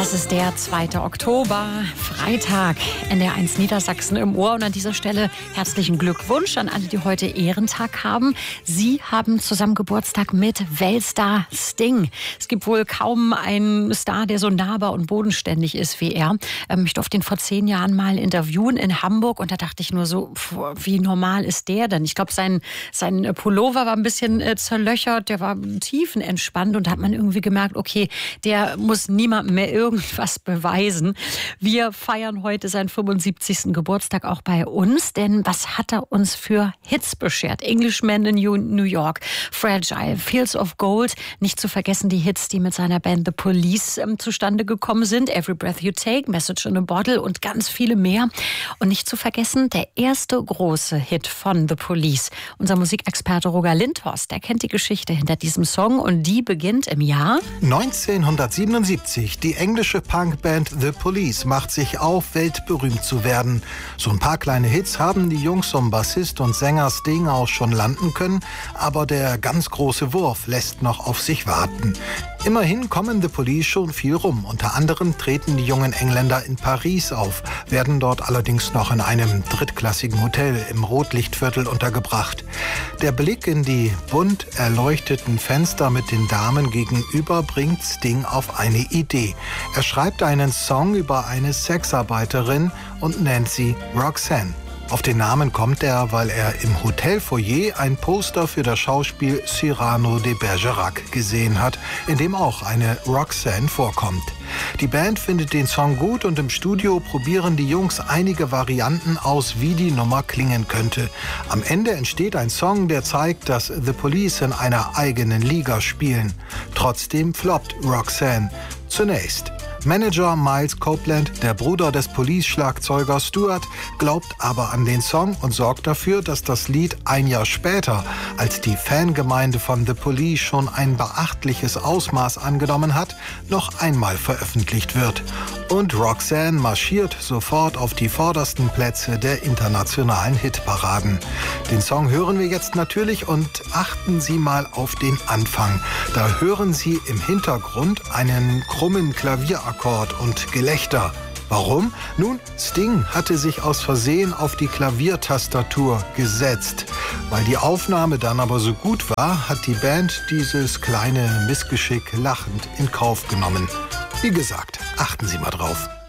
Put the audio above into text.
Das ist der 2. Oktober, Freitag, NDR1 Niedersachsen im Ohr. Und an dieser Stelle herzlichen Glückwunsch an alle, die heute Ehrentag haben. Sie haben zusammen Geburtstag mit Weltstar Sting. Es gibt wohl kaum einen Star, der so nahbar und bodenständig ist wie er. Ich durfte ihn vor 10 Jahren mal interviewen in Hamburg und da dachte ich nur so, wie normal ist der denn? Ich glaube, sein Pullover war ein bisschen zerlöchert, der war tiefenentspannt und da hat man irgendwie gemerkt, okay, der muss niemandem mehr irgendwas beweisen. Wir feiern heute seinen 75. Geburtstag auch bei uns, denn was hat er uns für Hits beschert? Englishman in New York, Fragile, Fields of Gold, nicht zu vergessen die Hits, die mit seiner Band The Police zustande gekommen sind, Every Breath You Take, Message in a Bottle und ganz viele mehr. Und nicht zu vergessen, der erste große Hit von The Police. Unser Musikexperte Roger Lindhorst, der kennt die Geschichte hinter diesem Song und die beginnt im Jahr 1977. Die englische Punkband The Police macht sich auf, weltberühmt zu werden. So ein paar kleine Hits haben die Jungs um Bassist und Sänger Sting auch schon landen können, aber der ganz große Wurf lässt noch auf sich warten. Immerhin kommen The Police schon viel rum. Unter anderem treten die jungen Engländer in Paris auf, werden dort allerdings noch in einem drittklassigen Hotel im Rotlichtviertel untergebracht. Der Blick in die bunt erleuchteten Fenster mit den Damen gegenüber bringt Sting auf eine Idee. Er schreibt einen Song über eine Sexarbeiterin und nennt sie Roxanne. Auf den Namen kommt er, weil er im Hotelfoyer ein Poster für das Schauspiel Cyrano de Bergerac gesehen hat, in dem auch eine Roxanne vorkommt. Die Band findet den Song gut und im Studio probieren die Jungs einige Varianten aus, wie die Nummer klingen könnte. Am Ende entsteht ein Song, der zeigt, dass The Police in einer eigenen Liga spielen. Trotzdem floppt Roxanne. Zunächst. Manager Miles Copeland, der Bruder des Police-Schlagzeugers Stuart, glaubt aber an den Song und sorgt dafür, dass das Lied ein Jahr später, als die Fangemeinde von The Police schon ein beachtliches Ausmaß angenommen hat, noch einmal veröffentlicht wird. Und Roxanne marschiert sofort auf die vordersten Plätze der internationalen Hitparaden. Den Song hören wir jetzt natürlich und achten Sie mal auf den Anfang. Da hören Sie im Hintergrund einen krummen Klavierakkord und Gelächter. Warum? Nun, Sting hatte sich aus Versehen auf die Klaviertastatur gesetzt. Weil die Aufnahme dann aber so gut war, hat die Band dieses kleine Missgeschick lachend in Kauf genommen. Wie gesagt, achten Sie mal drauf.